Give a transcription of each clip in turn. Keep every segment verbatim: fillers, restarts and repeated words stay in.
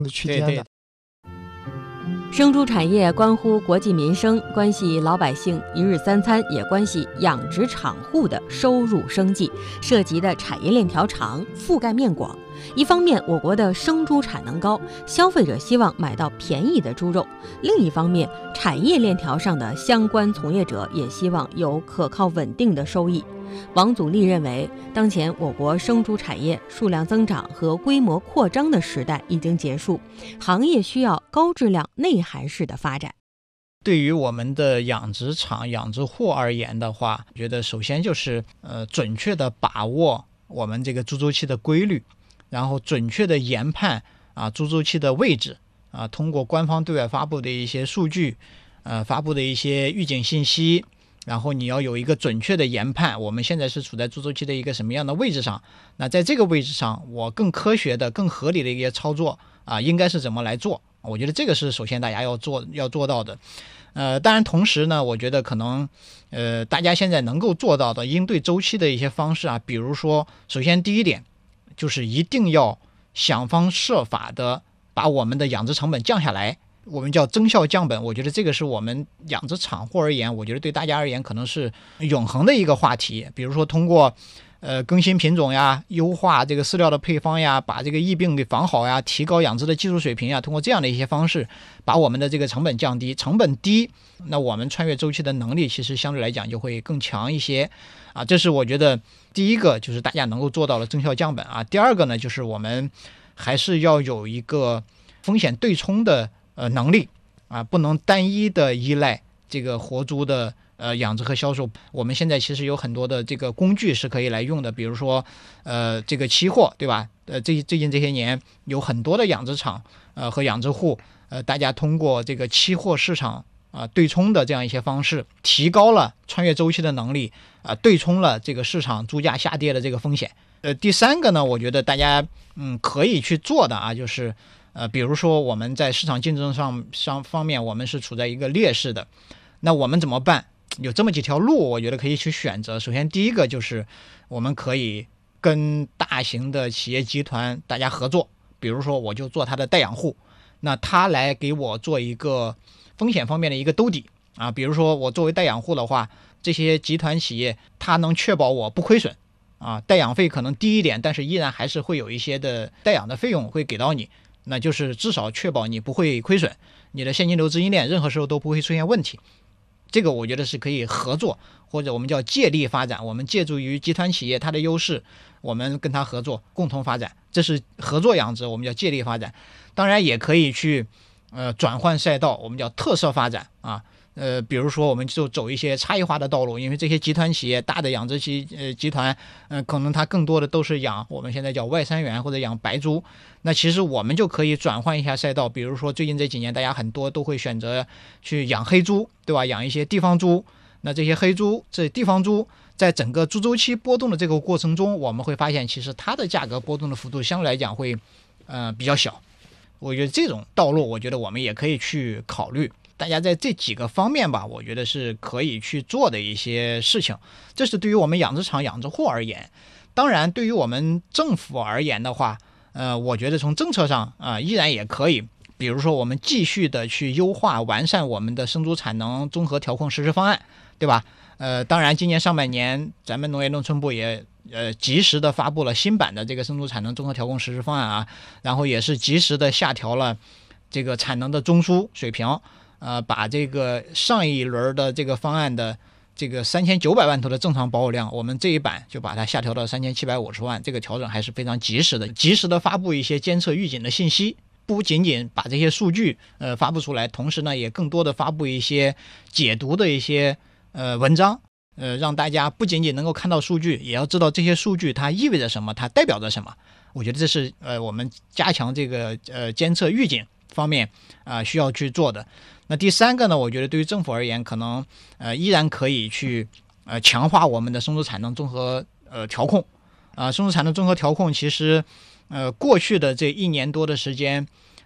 区间的。 对对， 生猪产业关乎国计民生，关系老百姓一日三餐，也关系养殖场户的收入生计，涉及的产业链条长，覆盖面广。一方面，我国的生猪产能高，消费者希望买到便宜的猪肉；另一方面，产业链条上的相关从业者也希望有可靠稳定的收益。王祖立认为，当前我国生猪产业数量增长和规模扩张的时代已经结束，行业需要高质量内涵式的发展。 对于我们的养殖场、养殖户而言的话，我觉得首先就是呃准确的把握我们这个猪周期的规律，然后准确的研判啊猪周期的位置啊，通过官方对外发布的一些数据，呃发布的一些预警信息。然后你要有一个准确的研判，我们现在是处在猪周期的一个什么样的位置上，那在这个位置上我更科学的更合理的一些操作啊，应该是怎么来做，我觉得这个是首先大家要做要做到的。呃，当然同时呢，我觉得可能呃大家现在能够做到的应对周期的一些方式啊，比如说首先第一点就是一定要想方设法的把我们的养殖成本降下来，我们叫增效降本。我觉得这个是我们养殖场户而言，我觉得对大家而言可能是永恒的一个话题。比如说通过呃更新品种呀，优化这个饲料的配方呀，把这个疫病给防好呀，提高养殖的技术水平呀，通过这样的一些方式把我们的这个成本降低，成本低，那我们穿越周期的能力其实相对来讲就会更强一些啊。这是我觉得第一个，就是大家能够做到了增效降本啊。第二个呢，就是我们还是要有一个风险对冲的呃能力啊，不能单一的依赖这个活猪的呃养殖和销售。我们现在其实有很多的这个工具是可以来用的，比如说呃这个期货，对吧？呃最最近这些年有很多的养殖场呃和养殖户呃大家通过这个期货市场啊、呃、对冲的这样一些方式，提高了穿越周期的能力啊、呃，对冲了这个市场猪价下跌的这个风险。呃第三个呢，我觉得大家嗯可以去做的啊，就是呃，比如说我们在市场竞争上上方面，我们是处在一个劣势的，那我们怎么办？有这么几条路，我觉得可以去选择。首先，第一个就是我们可以跟大型的企业集团大家合作，比如说我就做他的代养户，那他来给我做一个风险方面的一个兜底啊。比如说我作为代养户的话，这些集团企业它能确保我不亏损啊，代养费可能低一点，但是依然还是会有一些的代养的费用会给到你。那就是至少确保你不会亏损，你的现金流资金链任何时候都不会出现问题。这个我觉得是可以合作，或者我们叫借力发展，我们借助于集团企业它的优势，我们跟它合作共同发展，这是合作养殖，我们叫借力发展。当然也可以去呃转换赛道，我们叫特色发展啊。呃，比如说我们就走一些差异化的道路，因为这些集团企业大的养殖集呃集团，呃，可能它更多的都是养我们现在叫外三元或者养白猪，那其实我们就可以转换一下赛道，比如说最近这几年大家很多都会选择去养黑猪，对吧？养一些地方猪，那这些黑猪这地方猪在整个猪周期波动的这个过程中，我们会发现其实它的价格波动的幅度相对来讲会呃比较小。我觉得这种道路，我觉得我们也可以去考虑。大家在这几个方面吧，我觉得是可以去做的一些事情。这是对于我们养殖场、养殖户而言。当然，对于我们政府而言的话，呃，我觉得从政策上啊、呃，依然也可以，比如说我们继续的去优化、完善我们的生猪产能综合调控实施方案，对吧？呃，当然，今年上半年咱们农业农村部也呃及时的发布了新版的这个生猪产能综合调控实施方案啊，然后也是及时的下调了这个产能的中枢水平。呃，把这个上一轮的这个方案的这个三千九百万头的正常保有量，我们这一版就把它下调到三千七百五十万，这个调整还是非常及时的，及时的发布一些监测预警的信息，不仅仅把这些数据呃发布出来，同时呢，也更多的发布一些解读的一些呃文章，呃，让大家不仅仅能够看到数据，也要知道这些数据它意味着什么，它代表着什么。我觉得这是呃我们加强这个呃监测预警方面啊、呃、需要去做的。那第三个呢，我觉得对于政府而言，可能呃依然可以去呃强化我们的生猪产能综合呃调控啊、呃，生猪产能综合调控其实呃过去的这一年多的时间，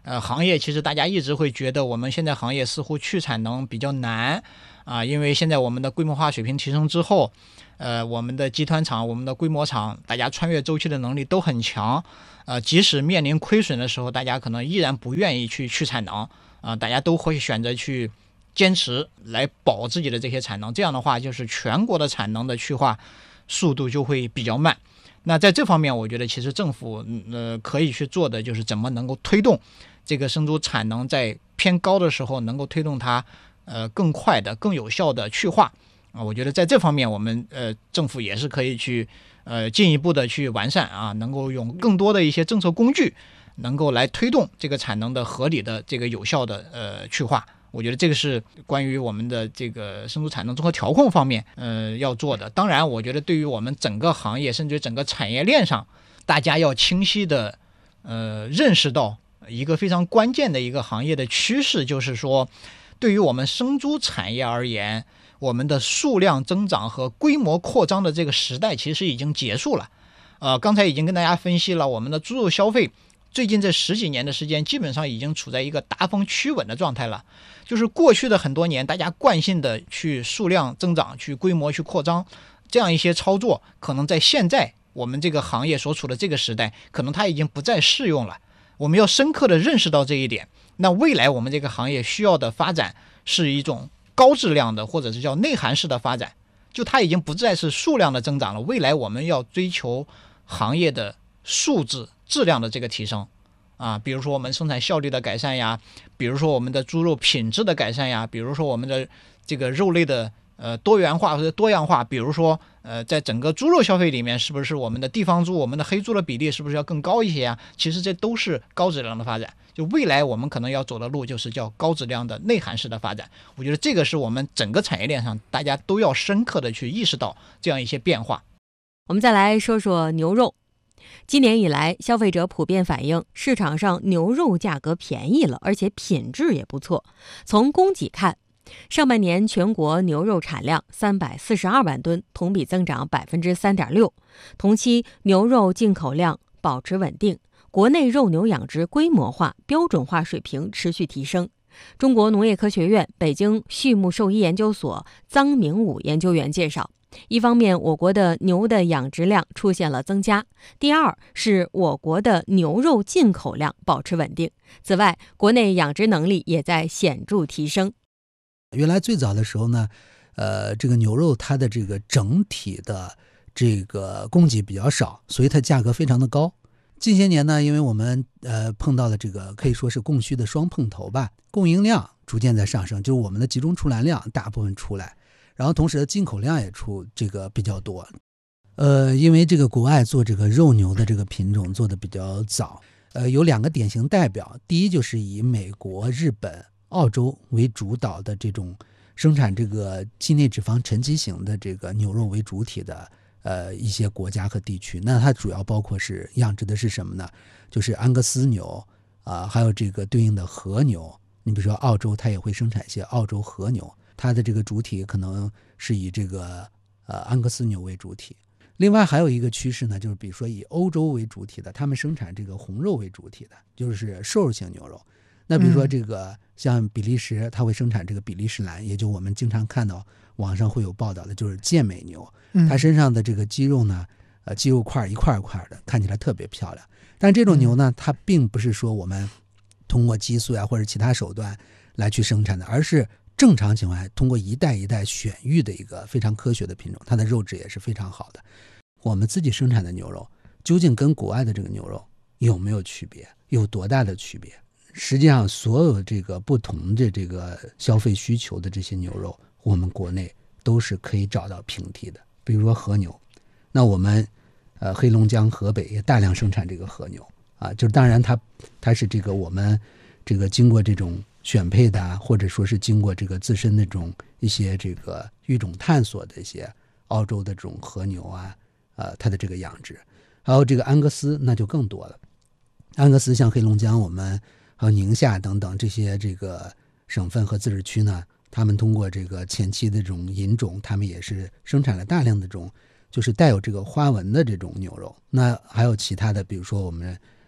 呃，行业其实大家一直会觉得我们现在行业似乎去产能比较难啊，因为现在我们的规模化水平提升之后，呃，我们的集团厂、我们的规模厂，大家穿越周期的能力都很强，呃，即使面临亏损的时候，大家可能依然不愿意去去产能啊，大家都会选择去坚持来保自己的这些产能，这样的话，就是全国的产能的去化速度就会比较慢。那在这方面，我觉得其实政府呃可以去做的就是怎么能够推动这个生猪产能在偏高的时候，能够推动它呃更快的、更有效的去化啊。我觉得在这方面，我们呃政府也是可以去呃进一步的去完善啊，能够用更多的一些政策工具，能够来推动这个产能的合理的这个有效的呃去化。我觉得这个是关于我们的这个生猪产能综合调控方面，呃，要做的。当然，我觉得对于我们整个行业，甚至整个产业链上，大家要清晰的，呃，认识到一个非常关键的一个行业的趋势，就是说，对于我们生猪产业而言，我们的数量增长和规模扩张的这个时代其实已经结束了。呃，刚才已经跟大家分析了我们的猪肉消费。最近这十几年的时间，基本上已经处在一个达峰趋稳的状态了。就是过去的很多年，大家惯性的去数量增长、去规模去扩张，这样一些操作，可能在现在我们这个行业所处的这个时代，可能它已经不再适用了。我们要深刻的认识到这一点。那未来我们这个行业需要的发展是一种高质量的，或者是叫内涵式的发展。就它已经不再是数量的增长了，未来我们要追求行业的素质、质量的这个提升啊，比如说我们生产效率的改善呀，比如说我们的猪肉品质的改善呀，比如说我们的这个肉类的呃多元化或者多样化，比如说呃在整个猪肉消费里面，是不是我们的地方猪、我们的黑猪的比例是不是要更高一些呀？其实这都是高质量的发展。就未来我们可能要走的路，就是叫高质量的内涵式的发展。我觉得这个是我们整个产业链上大家都要深刻的去意识到这样一些变化。 我们再来说说牛肉。今年以来，消费者普遍反映市场上牛肉价格便宜了，而且品质也不错。从供给看，上半年全国牛肉产量三百四十二万吨，同比增长百分之三点六。同期牛肉进口量保持稳定，国内肉牛养殖规模化、标准化水平持续提升。中国农业科学院北京畜牧兽医研究所臧明武研究员介绍，一方面，我国的牛的养殖量出现了增加；第二是我国的牛肉进口量保持稳定。此外，国内养殖能力也在显著提升。 原来最早的时候呢，呃，这个牛肉它的这个整体的这个供给比较少，所以它价格非常的高。近些年呢，因为我们呃碰到了这个可以说是供需的双碰头吧，供应量逐渐在上升，就是我们的集中出栏量大部分出来。然后同时的进口量也出这个比较多，呃，因为这个国外做这个肉牛的这个品种做的比较早，呃，有两个典型代表，第一就是以美国、日本、澳洲为主导的这种生产这个肌内脂肪沉积型的这个牛肉为主体的呃一些国家和地区，那它主要包括是养殖的是什么呢？就是安格斯牛啊、呃，还有这个对应的和牛。你比如说澳洲，它也会生产一些澳洲和牛。它的这个主体可能是以这个呃安格斯牛为主体。另外还有一个趋势呢，就是比如说以欧洲为主体的，他们生产这个红肉为主体的，就是瘦肉型牛肉。那比如说这个像比利时，它会生产这个比利时蓝，也就我们经常看到网上会有报道的，就是健美牛，它身上的这个肌肉呢，呃肌肉块一块一块的，看起来特别漂亮。但这种牛呢，它并不是说我们通过激素呀、啊、或者其他手段来去生产的，而是正常情况下通过一代一代选育的一个非常科学的品种，它的肉质也是非常好的。我们自己生产的牛肉究竟跟国外的这个牛肉有没有区别，有多大的区别？实际上所有这个不同的这个消费需求的这些牛肉，我们国内都是可以找到平替的。比如说和牛，那我们呃黑龙江河北也大量生产这个和牛啊，就当然它它是这个我们这个经过这种选配的，或者说是经过这个自身的这种一些这个育种探索的一些澳洲的这种和牛啊，呃，它的这个养殖，还有这个安格斯那就更多了。安格斯像黑龙江、我们还有宁夏等等这些这个省份和自治区呢，他们通过这个前期的这种引种，他们也是生产了大量的这种就是带有这个花纹的这种牛肉。那还有其他的，比如说我们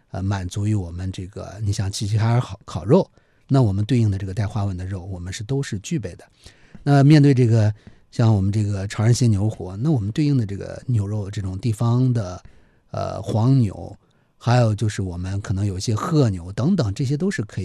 呃满足于我们这个，你像齐齐哈尔烤烤肉，那我们对应的这个带花纹的肉，我们是都是具备的。那面对这个像我们这个潮汕鲜牛火，那我们对应的这个牛肉这种地方的呃黄牛，还有就是我们可能有一些褐牛等等，这些都是可以